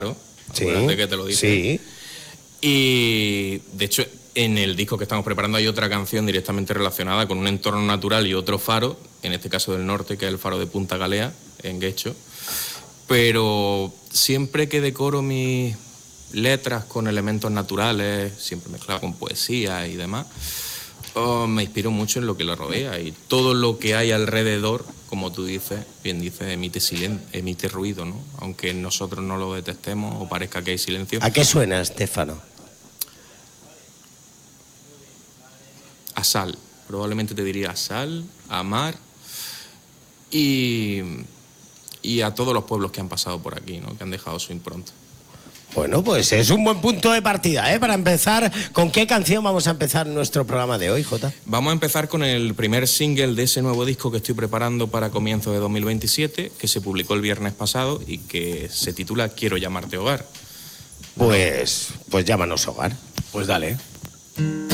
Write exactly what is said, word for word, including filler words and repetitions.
Sí, que te lo dice. Sí. Y de hecho, en el disco que estamos preparando hay otra canción directamente relacionada con un entorno natural y otro faro, en este caso del norte, que es el faro de Punta Galea, en Guecho. Pero siempre que decoro mis letras con elementos naturales, siempre mezclado con poesía y demás, oh, me inspiro mucho en lo que lo rodea, y todo lo que hay alrededor, como tú dices, bien dices, emite silencio, emite ruido, ¿no? Aunque nosotros no lo detectemos o parezca que hay silencio. ¿A qué suena, Estéfano? A sal, probablemente te diría a sal, a mar y, y a todos los pueblos que han pasado por aquí, ¿no? Que han dejado su impronta. Bueno, pues es un buen punto de partida, ¿eh? Para empezar, ¿con qué canción vamos a empezar nuestro programa de hoy, Jota? Vamos a empezar con el primer single de ese nuevo disco que estoy preparando para comienzos de dos mil veintisiete, que se publicó el viernes pasado y que se titula Quiero llamarte hogar. Pues, pues llámanos hogar. Pues dale.